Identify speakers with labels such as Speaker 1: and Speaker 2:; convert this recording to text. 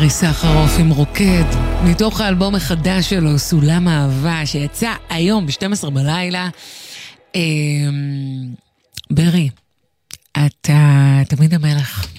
Speaker 1: ברי סחרוף עם רוקד, מתוך האלבום החדש שלו, סולם אהבה, שיצא היום ב-12 בלילה. ברי, אתה תמיד המלך.